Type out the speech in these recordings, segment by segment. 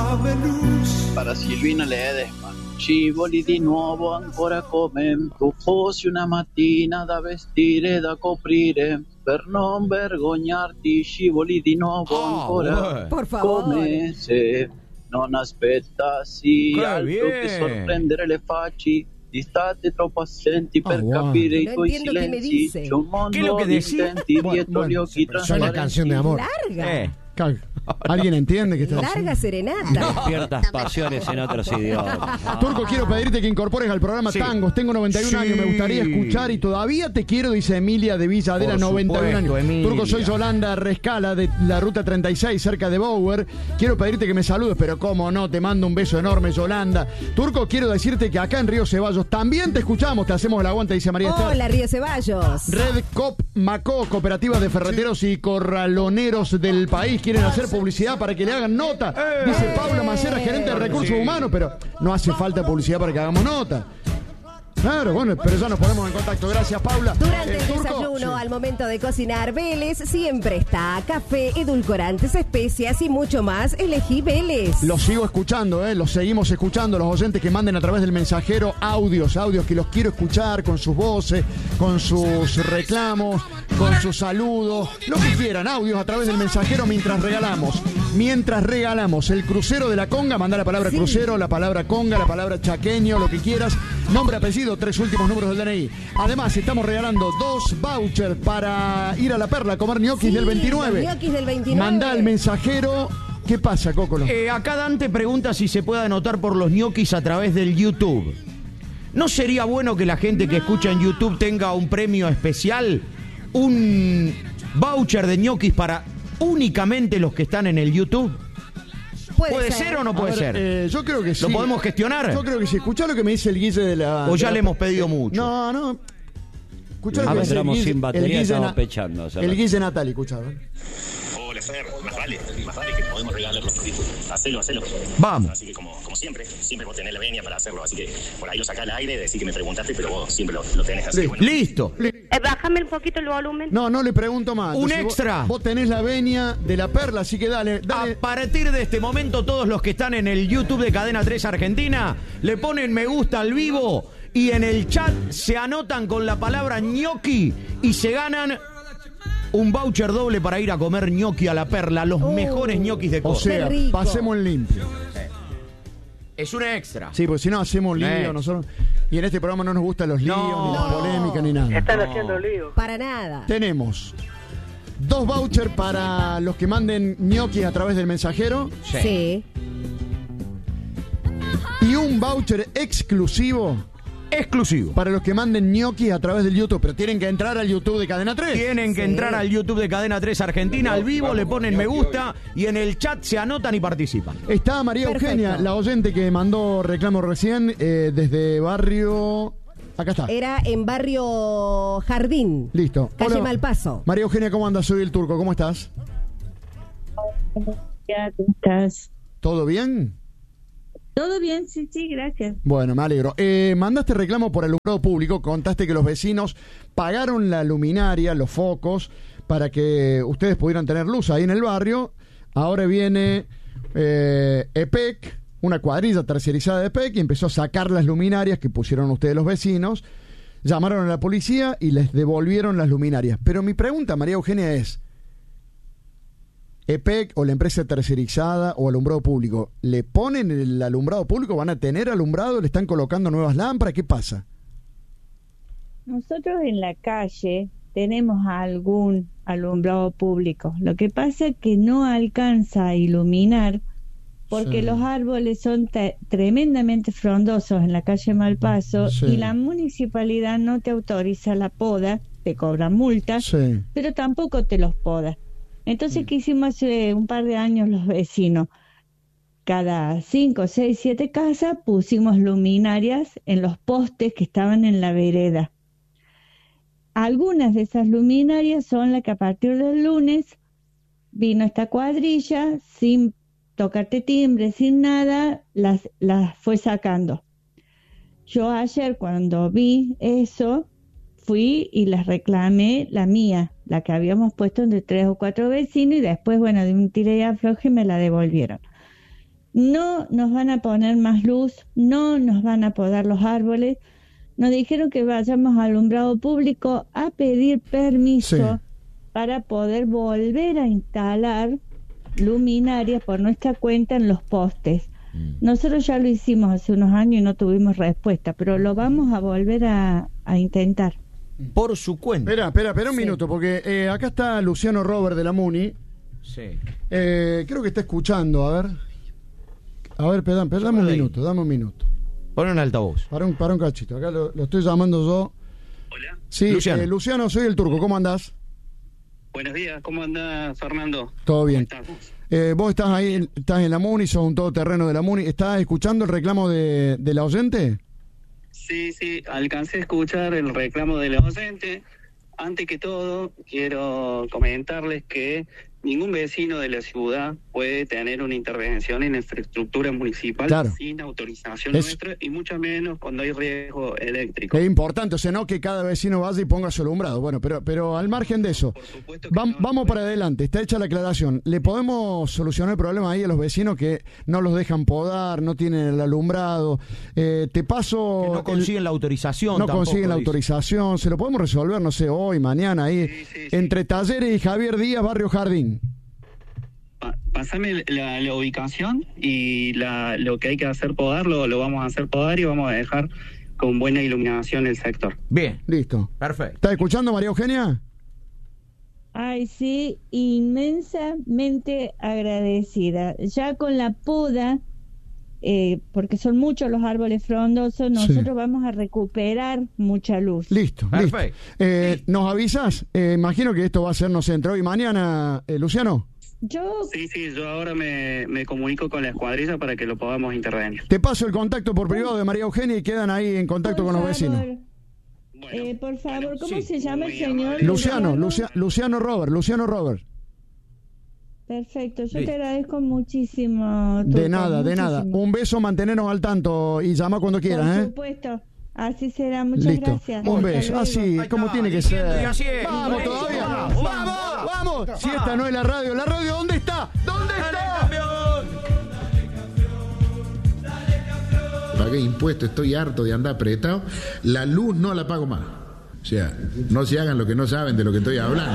Para Silvina Ledesma. Scivoli di nuovo ancora come tu fossi una mattina da vestire, da coprire, per non vergognarti, scivoli di nuovo ancora, por favor. come se non aspettassi altro che sorprendere le facce. State troppo assenti per capire i tuoi silenzi. C'è un mondo di intenti dietro gli occhi trasparenti. Es una canción de amor. Larga. ¿Alguien entiende que está Larga serenata. Despiertas pasiones en otros idiomas. Turco, quiero pedirte que incorpores al programa Tangos. Tengo 91 años, me gustaría escuchar y todavía te quiero, dice Emilia de Villa Adela, 91 años. Emilia. Turco, soy Yolanda Rescala de la ruta 36, cerca de Bower. Quiero pedirte que me saludes, pero cómo no, te mando un beso enorme, Yolanda. Turco, quiero decirte que acá en Río Ceballos también te escuchamos, te hacemos el aguante, dice María Esther. Hola, Río Ceballos. Red Cop Macó, cooperativas de ferreteros y corraloneros del país, quieren hacer publicidad para que le hagan nota. Dice Paula Macera, gerente de recursos humanos, pero no hace falta publicidad para que hagamos nota. Claro, bueno, pero ya nos ponemos en contacto. Gracias, Paula. Durante el Turco, desayuno, sí. al momento de cocinar, Vélez siempre está. Café, edulcorantes, especias y mucho más. Elegí Vélez. Los sigo escuchando, los seguimos escuchando. Los oyentes que manden a través del mensajero audios que los quiero escuchar con sus voces, con sus reclamos, con sus saludos, lo que quieran, audios a través del mensajero mientras regalamos. Mientras regalamos el crucero de la conga, manda la palabra crucero, la palabra conga, la palabra chaqueño, lo que quieras. Nombre, apellido, 3 últimos números del DNI. Además, estamos regalando 2 vouchers para ir a La Perla a comer ñoquis del 29. Ñoquis del 29. Manda al mensajero. ¿Qué pasa, Cócolo? Acá Dante pregunta si se puede anotar por los ñoquis a través del YouTube. ¿No sería bueno que la gente que escucha en YouTube tenga un premio especial? Un voucher de ñoquis para únicamente los que están en el YouTube. ¿Puede ser o no puede ser? Yo creo que sí. ¿Lo podemos gestionar? Yo creo que sí. Escuchá lo que me dice el Guille de la... ¿O ya de le la- hemos pedido mucho? No. Escuchá lo A que ver, dice el entramos Guille, sin batería, el Guille estamos Na- pechando, o sea, el Guille Natali, escuchá. ¿eh? Hola, Fer, más vale que podemos regalar los poquitos. Hacelo. Vamos. Así que como siempre vos tenés la venia para hacerlo, así que por ahí lo sacás al aire, decís que me preguntaste, pero vos siempre lo tenés así. Bueno. Listo. Bájame un poquito el volumen. No le pregunto más. Un Entonces, extra. Vos tenés la venia de la Perla, así que dale. A partir de este momento, todos los que están en el YouTube de Cadena 3 Argentina le ponen me gusta al vivo y en el chat se anotan con la palabra ñoqui y se ganan un voucher doble para ir a comer ñoqui a La Perla, los mejores ñoquis de O Córdoba. sea, Qué rico. pasemos en limpio. Es un extra. Sí, porque si no hacemos lío Next. nosotros. Y en este programa no nos gustan los líos, ni la No. polémica, ni nada. Están haciendo lío. Para nada. Tenemos 2 vouchers para los que manden ñoquis a través del mensajero Sí. y un voucher exclusivo para los que manden ñoquis a través del YouTube. Pero tienen que entrar al YouTube de Cadena 3. Tienen que entrar al YouTube de Cadena 3 Argentina al vivo, le ponen me gusta y en el chat se anotan y participan. Está María Perfecto. Eugenia, la oyente que mandó reclamo recién desde barrio... Acá está. Era en barrio Jardín. Listo. Calle Hola. Malpaso. María Eugenia, ¿cómo andas? Soy el Turco. ¿Cómo estás? ¿Cómo estás? ¿Todo bien? Todo bien, sí, gracias. Bueno, me alegro. Mandaste reclamo por alumbrado público. Contaste que los vecinos pagaron la luminaria, los focos, para que ustedes pudieran tener luz ahí en el barrio. Ahora viene EPEC, una cuadrilla tercerizada de EPEC, y empezó a sacar las luminarias que pusieron ustedes los vecinos. Llamaron a la policía y les devolvieron las luminarias. Pero mi pregunta, María Eugenia, es... EPEC o la empresa tercerizada o alumbrado público, ¿le ponen el alumbrado público? ¿Van a tener alumbrado? ¿Le están colocando nuevas lámparas? ¿Qué pasa? Nosotros en la calle tenemos algún alumbrado público. Lo que pasa es que no alcanza a iluminar porque Sí. los árboles son tremendamente frondosos en la calle Malpaso Sí. y la municipalidad no te autoriza la poda, te cobran multas, Sí. pero tampoco te los poda. Entonces, ¿qué hicimos hace un par de años los vecinos? Cada 5, 6, 7 casas pusimos luminarias en los postes que estaban en la vereda. Algunas de esas luminarias son las que a partir del lunes vino esta cuadrilla, sin tocarte timbre, sin nada, las fue sacando. Yo ayer cuando vi eso, fui y les reclamé la mía, la que habíamos puesto entre 3 o 4 vecinos y después, bueno, de un tire y afloje me la devolvieron. no nos van a poner más luz, no nos van a podar los árboles. Nos dijeron que vayamos al alumbrado público a pedir permiso para poder volver a instalar luminarias por nuestra cuenta en los postes. Nosotros ya lo hicimos hace unos años y no tuvimos respuesta, pero lo vamos a volver a intentar. Por su cuenta. Espera un minuto, porque acá está Luciano Robert de la MUNI. Sí. Creo que está escuchando, a ver, perdón, dame un minuto. Pon un altavoz. Para un cachito, acá lo estoy llamando yo. Hola. Sí, Luciano. Luciano, soy el Turco, ¿cómo andás? Buenos días, ¿cómo andás, Fernando? Todo bien. ¿Cómo estás? Vos estás ahí, estás en la MUNI, sos un todoterreno de la MUNI. ¿Estás escuchando el reclamo de la oyente? Sí, alcancé a escuchar el reclamo de la oyente. Antes que todo, quiero comentarles que ningún vecino de la ciudad puede tener una intervención en infraestructura municipal sin autorización nuestra, y mucho menos cuando hay riesgo eléctrico. Es importante, o sea, no que cada vecino vaya y ponga su alumbrado. Bueno, pero al margen de eso, vamos para adelante, está hecha la aclaración. ¿Le podemos solucionar el problema ahí a los vecinos que no los dejan podar, no tienen el alumbrado? Te paso... Que no consiguen la autorización. No consiguen la autorización, se lo podemos resolver, no sé, hoy, mañana, ahí, entre Talleres y Javier Díaz, Barrio Jardín. Pásame la ubicación y lo que hay que hacer podar, lo vamos a hacer podar y vamos a dejar con buena iluminación el sector. Bien. Listo. Perfecto. ¿Estás escuchando, María Eugenia? Ay, sí, inmensamente agradecida. Ya con la poda, porque son muchos los árboles frondosos, nosotros vamos a recuperar mucha luz. Listo. ¿Nos avisas? Imagino que esto va a ser, no sé, entre hoy y mañana, Luciano. Yo ahora me comunico con la escuadrilla para que lo podamos intervenir. Te paso el contacto por privado de María Eugenia y quedan ahí en contacto con los vecinos. Por favor, ¿cómo se llama el señor? Luciano Robert. Perfecto, yo te agradezco muchísimo. De nada. Un beso, mantenernos al tanto y llama cuando quieras. Por supuesto. Así será, muchas gracias. Un beso, así como tiene que ser. Vamos todavía. Vamos. Si esta no es la radio, ¿dónde está? Pagué impuestos, estoy harto de andar apretado. La luz no la pago más. O sea, no se hagan lo que no saben de lo que estoy hablando.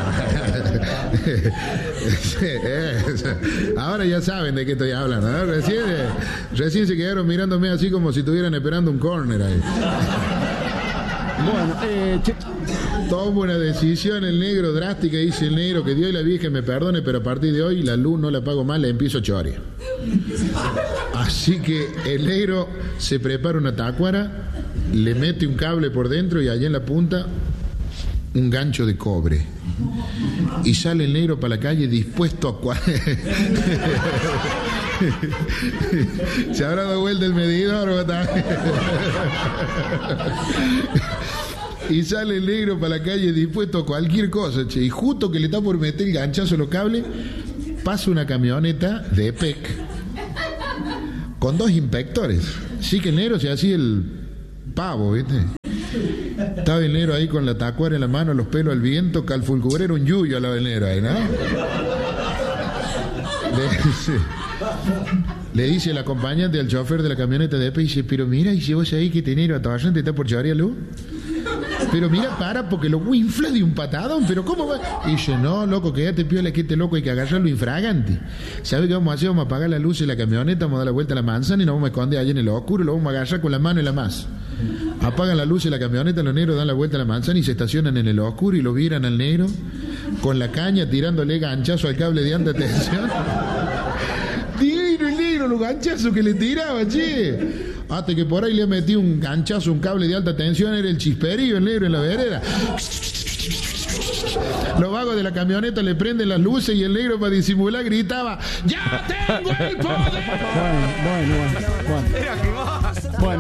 Ahora ya saben de qué estoy hablando, ¿no? Recién se quedaron mirándome así como si estuvieran esperando un córner ahí. Bueno, Tomo una decisión, el negro, drástica, dice el negro, que Dios y la Virgen me perdone, pero a partir de hoy la luz no la pago más, la empiezo a chorear. Así que el negro se prepara una tacuara, le mete un cable por dentro y allá en la punta un gancho de cobre. Y sale el negro para la calle dispuesto a... ¿Se habrá dado vuelta el medidor? Y sale el negro para la calle dispuesto a cualquier cosa, che. Y justo que le está por meter el ganchazo a los cables, pasa una camioneta de EPEC con 2 inspectores. Sí que el negro se hacía el pavo, ¿viste? Estaba el negro ahí con la tacuara en la mano, los pelos al viento, calfulcubrero un yuyo al lado del negro ahí, ¿no? Le dice el acompañante al chofer de la camioneta de EPEC, dice, pero mira, y si vos ahí que tenés a toda gente está por llevar a luz. Pero mira, para, porque lo infla de un patadón, pero ¿cómo va? Y dice, no, loco, quédate piola, que este loco hay que agarrarlo infragante. ¿Sabe qué vamos a hacer? Vamos a apagar la luz de la camioneta, vamos a dar la vuelta a la manzana y nos vamos a esconder allá en el oscuro, lo vamos a agarrar con la mano y la más. Apagan la luz de la camioneta, los negros dan la vuelta a la manzana y se estacionan en el oscuro y lo viran al negro con la caña tirándole ganchazo al cable de alta tensión. Divino el negro, los ganchazos que le tiraba, che. Hasta que por ahí le metí un ganchazo, un cable de alta tensión, era el chisperío, el negro en la vereda. Los vagos de la camioneta le prenden las luces y el negro para disimular gritaba, ¡ya tengo el poder! Bueno.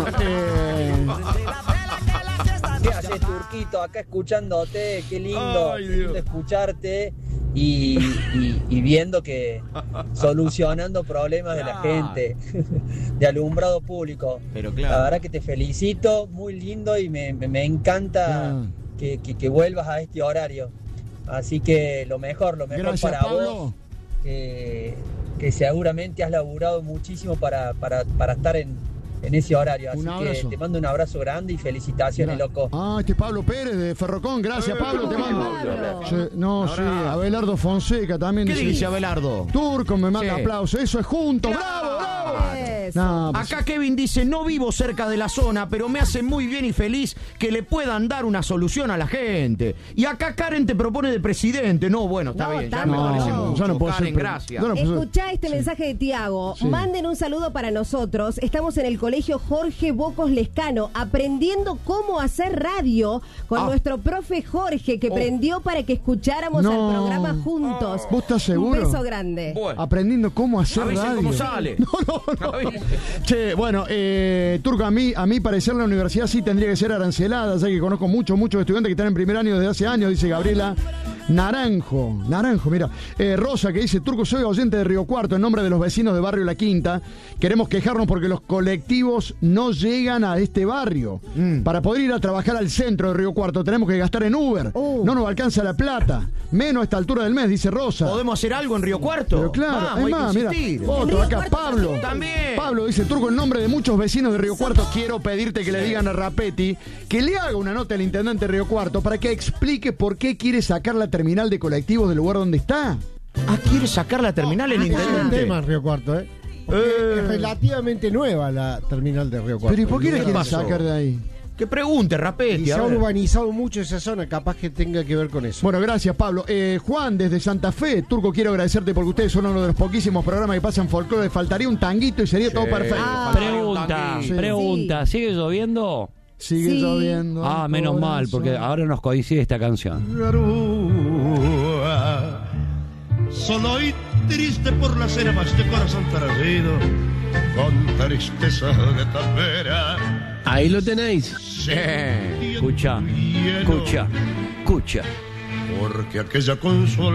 ¿Qué haces, Turquito? Acá escuchándote, qué lindo, qué lindo escucharte y viendo que solucionando problemas de la gente, de alumbrado público. Pero claro. La verdad que te felicito, muy lindo y me encanta que vuelvas a este horario. Así que lo mejor Gracias, para Pablo. vos, que que seguramente has laburado muchísimo para estar en ese horario. Así que te mando un abrazo grande y felicitaciones, loco. Este es Pablo Pérez de Ferrocón. Gracias, Pablo. Te mando. Abelardo Fonseca también. ¿Qué dice Abelardo? Turco me manda aplausos. Eso es junto. ¡Bravo, bravo! No, pues... Acá Kevin dice, no vivo cerca de la zona, pero me hace muy bien y feliz que le puedan dar una solución a la gente. Y acá Karen te propone de presidente. No, bueno, está bien. Ya me parece mucho. Ya no puedo Karen, ser, gracias. Escuchá este mensaje de Tiago. Sí. Manden un saludo para nosotros. Estamos en el colegio Jorge Bocos Lescano, aprendiendo cómo hacer radio con nuestro profe Jorge, que prendió para que escucháramos el programa juntos. ¿Vos estás seguro? Un beso grande. Bueno. Aprendiendo cómo hacer radio. ¿Cómo sale? No. Che, bueno, Turco, a mí parecer la universidad sí tendría que ser arancelada, ya que conozco muchos estudiantes que están en primer año desde hace años, dice Gabriela. Naranjo, mira. Rosa, que dice, Turco, soy oyente de Río Cuarto, en nombre de los vecinos de Barrio La Quinta. Queremos quejarnos porque los colectivos no llegan a este barrio. Para poder ir a trabajar al centro de Río Cuarto tenemos que gastar en Uber. No nos alcanza la plata. Menos a esta altura del mes, dice Rosa. ¿Podemos hacer algo en Río Cuarto? Pero claro, Vamos, es más, mira. Otro acá, Pablo. También. Pablo dice, Turco, en nombre de muchos vecinos de Río Cuarto, quiero pedirte que le digan a Rapetti que le haga una nota al intendente de Río Cuarto para que explique por qué quiere sacar la terminal de colectivos del lugar donde está. ¿Quiere sacar la terminal el intendente? Es un tema en Río Cuarto, es relativamente nueva la terminal de Río Cuarto. Pero ¿y por qué la quiere sacar de ahí? Que pregunte, Rapetti. Y se ha urbanizado mucho esa zona, capaz que tenga que ver con eso. Bueno, gracias, Pablo. Juan, desde Santa Fe. Turco, quiero agradecerte porque ustedes son uno de los poquísimos programas que pasan folclore. Faltaría un tanguito y sería todo perfecto. Pregunta, ¿sigue lloviendo? Sigue lloviendo. Menos mal, porque ahora nos coincide esta canción. Solo y triste por las eras de corazón perdido, con tristeza de tapera. Ahí lo tenéis. Escucha. Porque aquella consola